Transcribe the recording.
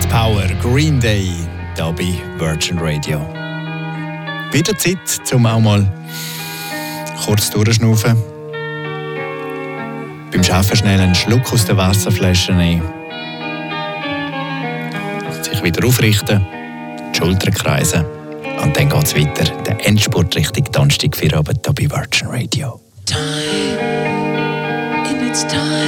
Power, Green Day, hier bei Virgin Radio. Wieder Zeit, um auch mal kurz durchschnaufen. Beim Arbeiten schnell einen Schluck aus der Wasserflasche nehmen. Sich wieder aufrichten, die Schultern kreisen. Und dann geht es weiter. Der Endspurt Richtung Donnerstagabend hier bei Virgin Radio. Time in its time.